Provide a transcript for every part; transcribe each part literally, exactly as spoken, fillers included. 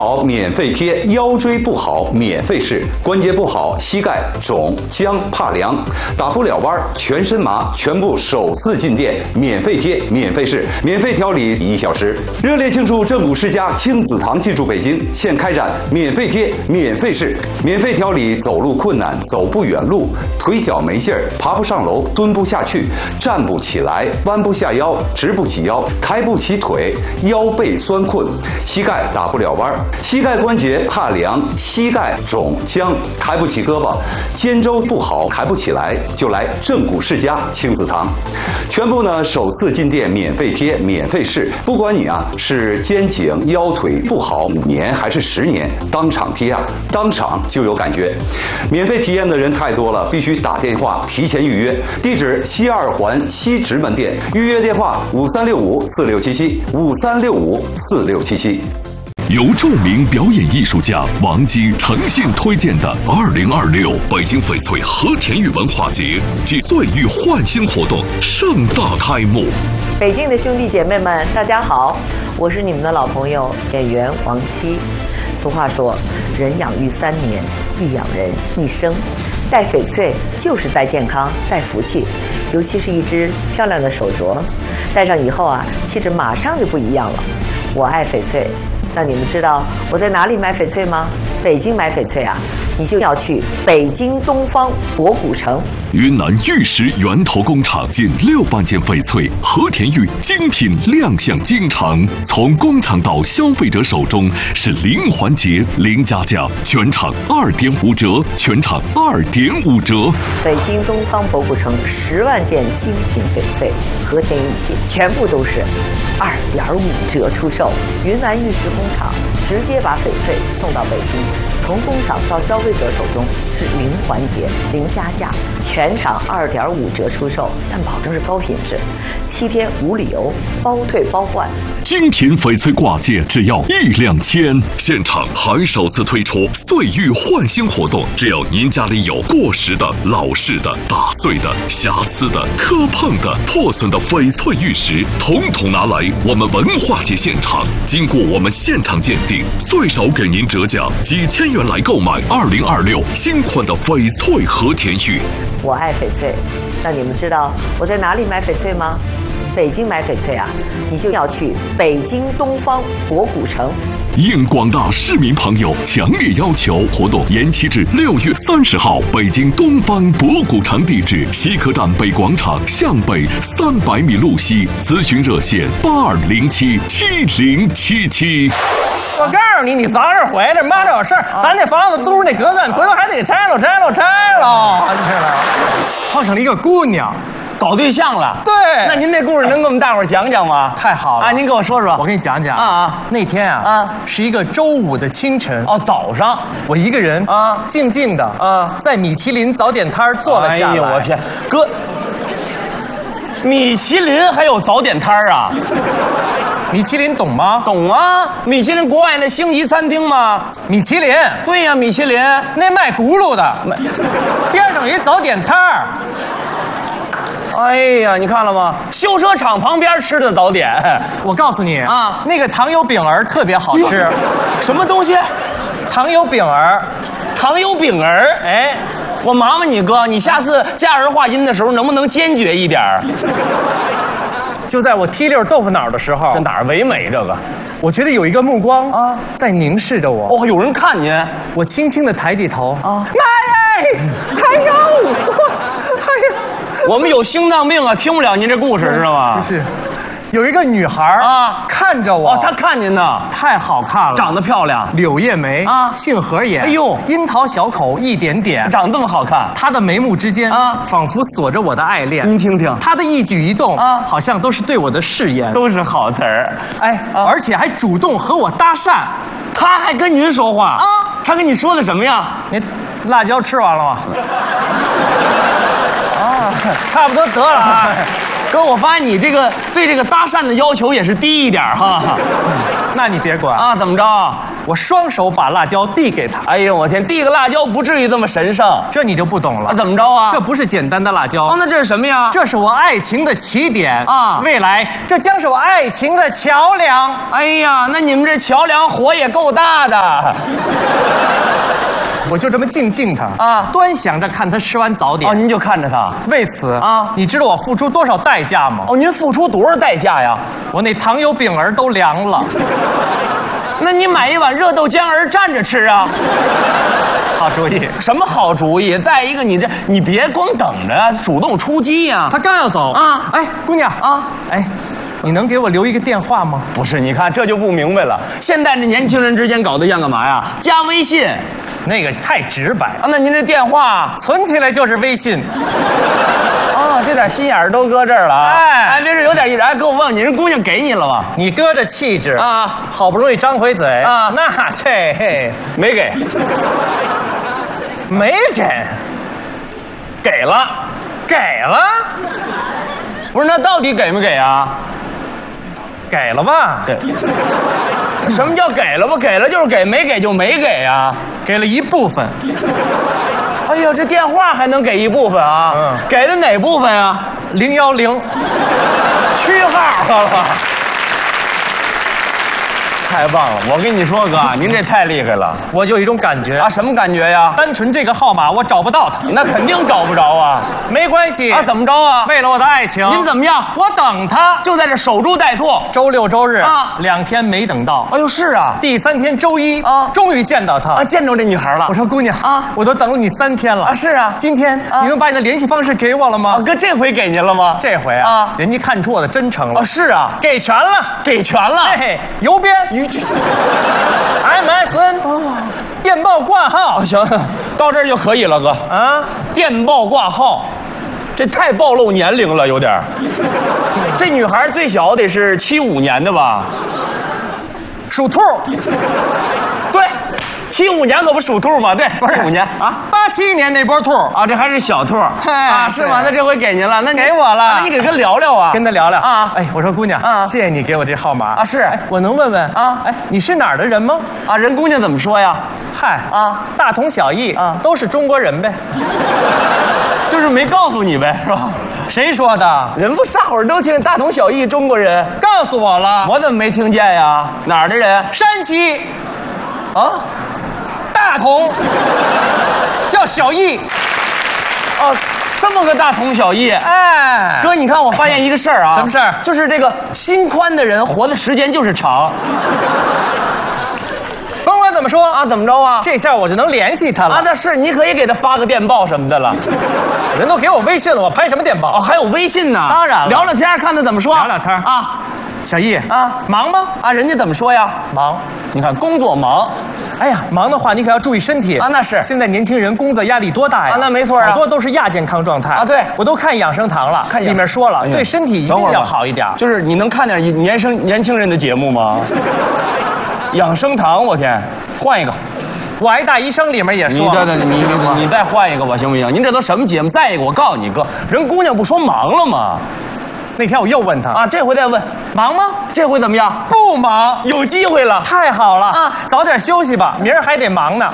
好，免费贴；腰椎不好，免费试；关节不好，膝盖肿、僵、怕凉，打不了弯，全身麻，全部首次进店，免费贴，免费试，免费调理一小时。热烈庆祝正骨世家亲子堂进驻北京，现开展免费贴、免费试、免费调理走路困难、走不远路、腿脚没劲儿、爬不上楼、蹲不下去、站不起来、弯不下腰、直不起腰、抬不起腿、腰背酸困、膝盖打不了弯。膝盖关节怕凉，膝盖肿僵，抬不起胳膊，肩周不好，抬不起来，就来正骨世家亲子堂。全部呢首次进店免费贴，免费试，不管你啊是肩颈腰腿不好五年还是十年，当场贴啊，当场就有感觉。免费体验的人太多了，必须打电话提前预约。地址西二环西直门店，预约电话五三六五四六七七五三六五四六七七。 由著名表演艺术家王姬诚信推荐的二零二六北京翡翠和田玉文化节暨岁玉焕新活动盛大开幕。 北京的兄弟姐妹们，大家好，我是你们的老朋友演员王姬。俗话说，人养育三年，亦养人一生。戴翡翠就是戴健康、戴福气，尤其是一只漂亮的手镯，戴上以后啊，气质马上就不一样了。我爱翡翠。那你们知道我在哪里买翡翠吗？北京买翡翠啊，你就要去北京东方博古城。 云南玉石源头工厂近六万件翡翠和田玉精品亮相京城，从工厂到消费者手中是零环节、零加价，全场二点五折，全场二点五折。 北京东方博古城十万件精品翡翠和田玉器，全部都是二点五折出售。云南玉石工厂直接把翡翠送到北京，从工厂到消费者手中是零环节、零加价，全场二点五折出售，但保证是高品质，七天无理由，包退包换。 精品翡翠挂件只要一两千，现场还首次推出岁玉焕新活动，只要您家里有过时的、老式的、打碎的、瑕疵的、磕碰的、破损的翡翠玉石，统统拿来我们文化节现场，经过我们现场鉴定，最少给您折价几千元来购买二零二六新款的翡翠和田玉。 我爱翡翠，那你们知道我在哪里买翡翠吗？北京买翡翠啊，你就要去北京东方博古城。 应广大市民朋友强烈要求，活动延期至六月三十号。北京东方博古城地址：西客站北广场向北三百米路西。咨询热线：八二零七七零七七。 我告诉你，你早点回来，妈的有事儿，咱这房子租着那隔断，回头还得给拆了，拆了，拆了。 碰上了一个姑娘。 搞对象了， 对， 那您这故事能给我们大伙儿讲讲吗？ 太好了啊！您给我说说， 我给你讲讲啊啊！ 那天啊啊，是一个周五的清晨哦，早上， 我一个人啊，静静的啊，在米其林早点摊坐了下来。 哎呦我天，哥，米其林还有早点摊啊？ 米其林懂吗？ 懂啊，米其林国外那星级餐厅吗？ 米其林， 对呀，米其林那卖轱辘的，边上有一早点摊儿。 哎呀，你看了吗？修车厂旁边吃的早点， 我告诉你啊，那个糖油饼儿特别好吃。 什么东西？ 糖油饼儿， 糖油饼儿。哎，我麻烦你哥，你下次加儿化音的时候能不能坚决一点儿？ 就在我踢溜豆腐脑的时候， 这哪儿唯美这个？ 我觉得有一个目光啊在凝视着我。 哦，有人看您。 我轻轻地抬起头啊， 妈耶！哎呦，哎呦！我们有心脏病啊，听不了您这故事，知道吗？ 不是，有一个女孩啊看着我， 哦，她看您呢， 太好看了， 长得漂亮， 柳叶眉啊，杏核眼， 哎呦， 樱桃小口一点点， 长得这么好看， 她的眉目之间啊，仿佛锁着我的爱恋。 您听听， 她的一举一动啊，好像都是对我的誓言， 都是好词儿。 哎，啊、而且还主动和我搭讪， 她还跟您说话啊？她跟你说的什么呀？ 你辣椒吃完了吗？啊，差不多得了啊。 哥，我发现你这个对这个搭讪的要求也是低一点哈。 那你别管啊，怎么着？ 我双手把辣椒递给他。 哎呦我天，递个辣椒不至于这么神圣。 这你就不懂了。 啊，怎么着啊？ 这不是简单的辣椒。 哦，那这是什么呀？ 这是我爱情的起点啊！ 未来这将是我爱情的桥梁。 哎呀，那你们这桥梁火也够大的。 我就这么静静他啊， 端详着看他吃完早点。 哦，您就看着他。 为此啊， 你知道我付出多少代价吗？ 哦，您付出多少代价呀？ 我那糖油饼儿都凉了。 那你买一碗热豆浆儿蘸着吃啊。 好主意。 什么好主意？再一个，你这你别光等着啊，主动出击呀。 他刚要走啊， 哎，姑娘啊， 哎。你能给我留一个电话吗？ 不是，你看这就不明白了。现在这年轻人之间搞对象干嘛呀？加微信， 那个太直白啊。那您这电话存起来就是微信。 哦，这点心眼儿都搁这儿了啊！ 哎， 哎，别是有点意思。哎，哥，我问你，人姑娘给你了吗？ 你搁着气质啊， 好不容易张回嘴啊， 那这嘿没给， 没给， 给了， 给了。 不是，那到底给没给啊？ 给了吧？ 给。什么叫给了吧？给了就是给，没给就没给啊。 给了一部分。 哎呀，这电话还能给一部分啊？嗯。给了哪部分啊？ 零幺零。 区号了。太棒了！我跟你说，哥，您这太厉害了。 我就有一种感觉啊，什么感觉呀？ 单纯这个号码我找不到他， 那肯定找不着啊。 没关系啊，怎么着啊？ 为了我的爱情， 您怎么样？ 我等他， 就在这守株待兔。 周六周日啊， 两天没等到。 哎呦，是啊。 第三天周一啊， 终于见到他啊，见着这女孩了。 我说姑娘啊， 我都等了你三天了啊。是啊， 今天你能把你的联系方式给我了吗？ 啊，哥，这回给您了吗？ 这回啊， 啊， 人家看出我的真诚了。 啊，是啊， 给全了， 给全了。 嘿嘿，邮编。M S N 哦，电报挂号。 行，到这儿就可以了，哥。 啊， 电报挂号，这太暴露年龄了，有点儿。这女孩最小得是七五年的吧？ 属兔。 对，七五年可不属兔吗？对，七五年啊， 八七年那波兔啊，这还是小兔啊，是吗？那这回给您了，那给我了， 那你给他聊聊啊， 跟他聊聊啊。 哎，我说姑娘啊，谢谢你给我这号码啊，是， 我能问问啊？ 哎，你是哪儿的人吗？ 啊，人姑娘怎么说呀？ 嗨啊， 大同小异啊，都是中国人呗， 就是没告诉你呗，是吧？ 谁说的？ 人不大伙儿都听大同小异，中国人告诉我了， 我怎么没听见呀？哪儿的人？ 山西， 啊， 大同，叫小异， 哦，这么个大同小异。 哎， 哥，你看我发现一个事儿啊， 什么事儿？ 就是这个心宽的人活的时间就是长。 甭管怎么说啊，怎么着啊？ 这下我就能联系他了啊！那是，你可以给他发个电报什么的了。 人都给我微信了，我拍什么电报？ 哦，还有微信呢。 当然了， 聊聊天，看他怎么说。 聊聊天啊。 小易啊， 忙吗？ 啊，人家怎么说呀？ 忙。 你看，工作忙。 哎呀，忙的话你可要注意身体啊。那是。 现在年轻人工作亚里多大呀？ 啊，那没错啊。 好多都是亚健康状态啊。对， 我都看养生堂了， 看里面说了，对身体一定要好一点。 就是你能看点年生年轻人的节目吗？养生堂，我天，换一个。 我爱大医生里面也说， 你对对，你你你再换一个吧，行不行？您这都什么节目？再一个，我告诉你哥，人姑娘不说忙了吗？ 那天我又问他啊，这回再问， 忙吗？ 这回怎么样？ 不忙， 有机会了， 太好了啊！ 早点休息吧，明儿还得忙呢。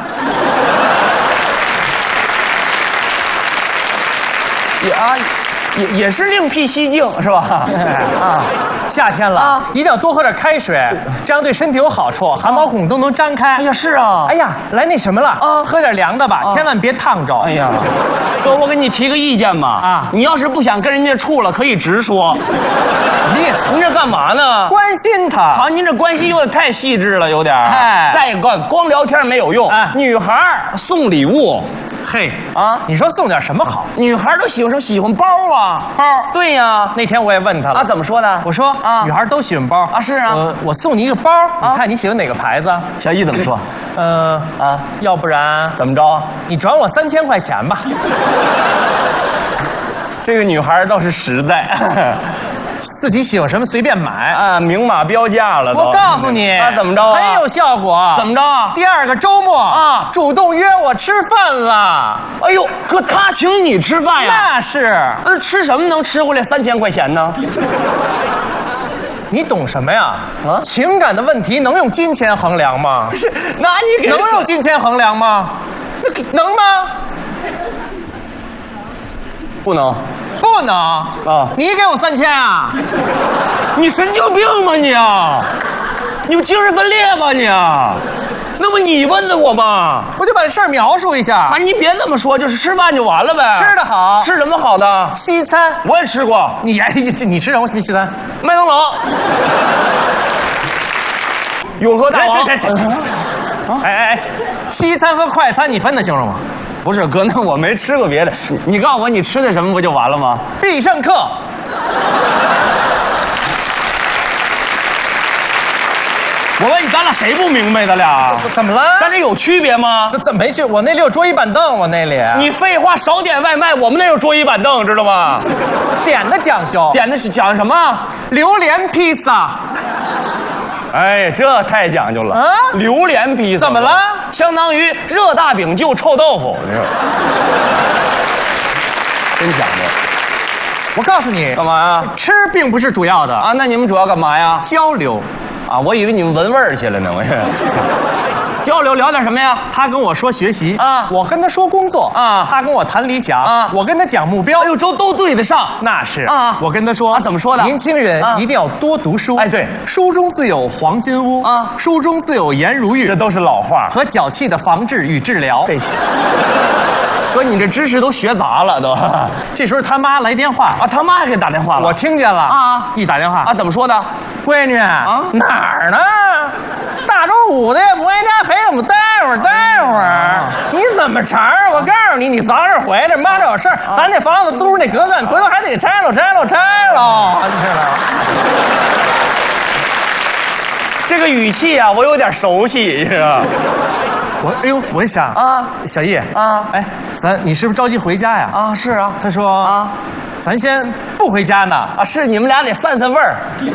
也啊，也也是另辟蹊径是吧？ 啊。夏天了啊，一定要多喝点开水，这样对身体有好处，汗毛孔都能张开。 哎呀，是啊。 哎呀，来那什么了啊，喝点凉的吧，千万别烫着。 哎呀，哥，我给你提个意见吧啊，你要是不想跟人家处了，可以直说。 什么意思？ 您这干嘛呢？ 关心他。 好，您这关系有点太细致了，有点。 哎， 再一个，光聊天没有用。哎，女孩送礼物。 嘿啊， 你说送点什么好？ 女孩都喜欢什么？喜欢包啊， 包。 对呀， 那天我也问他了啊，怎么说的？ 我说啊， 女孩都喜欢包啊，是啊。 我我送你一个包，你看你喜欢哪个牌子？ 小易怎么说？ 呃啊，要不然怎么着？ 你转我三千块钱吧。 这个女孩倒是实在。 自己喜欢什么随便买啊，明码标价了都。 我告诉你啊，怎么着啊？ 很有效果。 怎么着？ 第二个周末啊， 主动约我吃饭了。 哎呦，哥，他请你吃饭呀？ 那是。 那吃什么能吃回来三千块钱呢？ 你懂什么呀？ 啊， 情感的问题能用金钱衡量吗？ 不是，那你给能用金钱衡量吗？能吗？ 不能？ 不能啊！ 你给我三千啊！ 你神经病吗你啊？你不精神分裂吧你啊？那不你问的我吗？ 我就把这事儿描述一下。 啊，你别这么说，就是吃饭就完了呗。 吃的好， 吃什么好的？ 西餐， 我也吃过。 你哎，你你吃什么西餐？ 麦当劳。永和大王。 哎哎哎，西餐和快餐你分得清楚吗？ 不是哥，那我没吃过别的。你, 你告诉我你吃的什么不就完了吗？ 必胜客。 我问你，咱俩谁不明白？咱俩怎么了？ 咱这有区别吗？ 这怎么没去？我那里有桌椅板凳，我那里。 你废话，少点外卖，我们那有桌椅板凳，知道吗？ 点的讲究， 点的是讲什么？ 榴莲披萨。 哎，这太讲究了啊！榴莲披萨怎么了？ 相当于热大饼就臭豆腐，真讲究。 我告诉你， 干嘛呀？ 吃并不是主要的啊，那你们主要干嘛呀？ 交流。 啊，我以为你们闻味儿去了呢，我也。交流聊点什么呀？ 他跟我说学习啊， 我跟他说工作啊， 他跟我谈理想啊， 我跟他讲目标。 哎呦，都都对得上， 那是啊。 我跟他说啊，怎么说的？ 年轻人一定要多读书。 哎，对， 书中自有黄金屋啊， 书中自有颜如玉， 这都是老话。 和脚气的防治与治疗。 这些。哥，你这知识都学杂了都。 这时候他妈来电话啊，他妈还给打电话了， 我听见了啊， 一打电话啊，怎么说的？ 闺女啊，哪儿呢？大周五的也不回家，陪我们待会儿待会儿。你怎么茬儿？我告诉你，你早点回来，妈这有事儿，咱这房子租着那隔断，回头还得给拆了拆了拆了。你知道吗？ 这个语气啊，我有点熟悉，你知道吗？ 我哎呦，我一想啊，小易啊，哎，咱你是不是着急回家呀？ 啊，是啊。 他说啊，咱先不回家呢。 啊，是你们俩得散散味儿。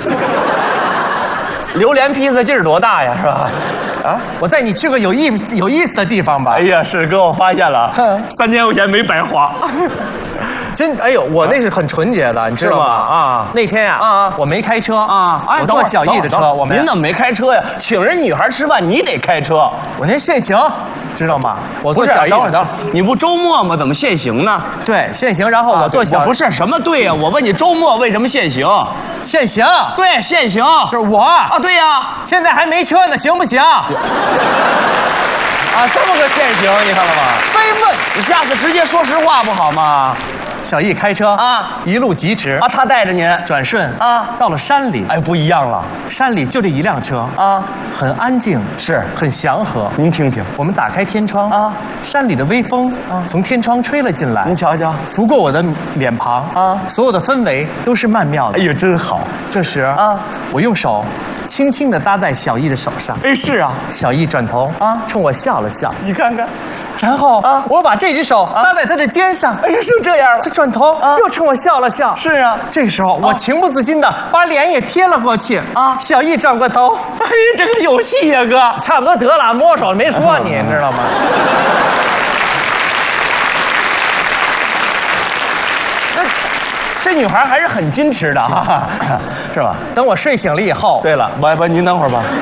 榴莲披萨劲儿多大呀，是吧？啊， 我带你去个有意有意思的地方吧。 哎呀，是哥，我发现了，三千块钱没白花。 真哎呦，我那是很纯洁的，你知道吗？啊，那天呀，啊，我没开车啊，我坐小易的车。我您怎么没开车呀？请人女孩吃饭，你得开车。 我那限行，知道吗？我坐小易。 等会儿，等会儿，你不周末吗？怎么限行呢？ 对，限行。然后我坐小， 不是什么对呀？我问你，周末为什么限行？ 限行。 对，限行。 就是我啊，对呀。 现在还没车呢，行不行？啊， 这么个限行，你看了吗？ 非问， 你下次直接说实话不好吗？ 小易开车啊，一路疾驰啊，他带着您转瞬啊， 到了山里， 哎，不一样了， 山里就这一辆车啊，很安静， 是很祥和。 您听听， 我们打开天窗啊，山里的微风啊从天窗吹了进来， 您瞧瞧， 拂过我的脸庞啊，所有的氛围都是曼妙的。 哎呀，真好。 这时啊，我用手轻轻地搭在小易的手上。 哎，是啊， 小易转头啊，冲我笑了笑。 你看看， 然后啊，我把这只手搭在他的肩上。 哎呀，是这样了。 他转头啊，又冲我笑了笑。 是啊， 这个时候我情不自禁的把脸也贴了过去啊。小易转过头， 哎，这个有戏呀，哥， 差不多得了，摸手没说你，知道吗？ 这女孩还是很矜持的哈，是吧？ 等我睡醒了以后， 对了，不不，您等会儿吧。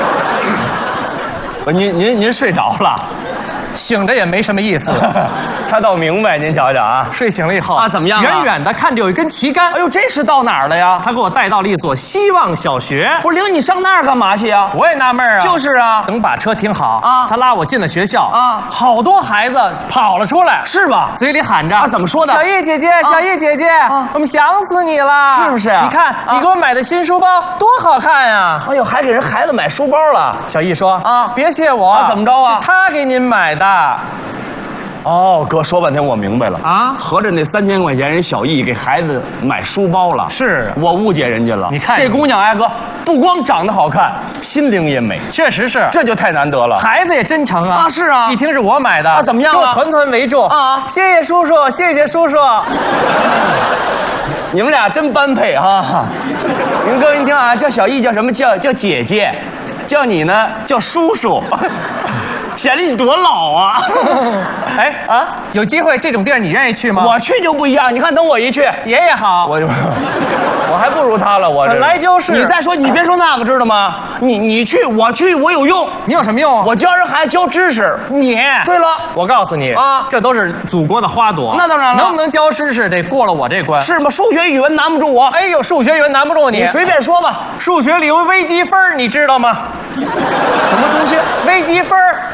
不，您您您睡着了， 醒着也没什么意思。 他倒明白，您瞧瞧啊， 睡醒了以后啊，怎么样？ 远远的看着有一根旗杆， 哎呦，这是到哪儿了呀？ 他给我带到了一所希望小学。 不是领你上那儿干嘛去呀？ 我也纳闷啊。 就是啊。 等把车停好啊， 他拉我进了学校啊， 好多孩子跑了出来， 是吧？ 嘴里喊着啊，怎么说的？ 小易姐姐，小易姐姐，我们想死你了， 是不是？ 你看你给我买的新书包多好看呀！ 哎呦，还给人孩子买书包了。 小易说啊， 别谢我， 怎么着啊？ 他给您买的。 哦，哥，说半天我明白了啊！ 合着那三千块钱，人小易给孩子买书包了。 是我误解人家了。 你看这姑娘，哎哥，不光长得好看，心灵也美， 确实是， 这就太难得了。 孩子也真诚啊！ 啊，是啊， 一听是我买的啊，怎么样啊？ 给我团团围住啊！ 谢谢叔叔，谢谢叔叔。 你们俩真般配哈！您各位您听啊，叫小易叫什么？叫叫姐姐，叫你呢叫叔叔。 显得你多老啊！ 哎啊，有机会这种地儿你愿意去吗？ 我去就不一样，你看等我一去， 爷爷好， 我就我还不如他了，我这本来就是。 你再说，你别说那个，知道吗？你你去，我去，我有用。 你有什么用啊？ 我教人孩子教知识。 你对了， 我告诉你啊， 这都是祖国的花朵。 那当然了， 能不能教知识得过了我这关。 是吗？数学、语文难不住我。 哎呦，数学、语文难不住你。 你随便说吧。 数学里有微积分，你知道吗？ 什么东西？ 微积分。